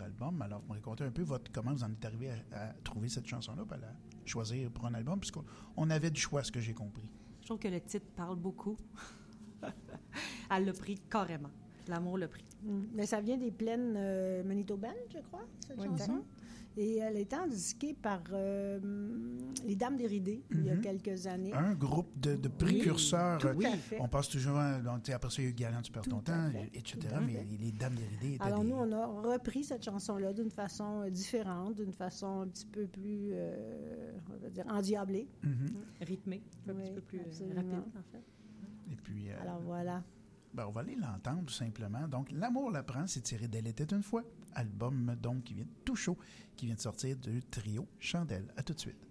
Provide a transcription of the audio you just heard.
votre album. Alors, vous me racontez un peu comment vous en êtes arrivé à trouver cette chanson-là, puis à la choisir pour un album, puisqu'on avait du choix, ce que j'ai compris. Je trouve que le titre parle beaucoup. Elle l'a pris carrément. L'amour l'a pris. Mais ça vient des plaines manitobaines, je crois, cette chanson. Et elle a été indiquée par les Dames des Ridées, il y a quelques années. Un groupe de précurseurs. Tout à fait. On passe toujours... après ça, il y a eu Galant, tu perds ton temps, etc. Mais les Dames des Ridées étaient Alors, nous, on a repris cette chanson-là d'une façon différente, d'une façon un petit peu plus, on va dire, endiablée. Rythmée, un petit peu plus rapide, en fait. Et puis... Alors, voilà. Ben, on va aller l'entendre, tout simplement. Donc, L'amour l'apprend, c'est tiré d'Elle était une fois. Album, donc, qui vient tout chaud, qui vient de sortir du trio Chandelle. À tout de suite.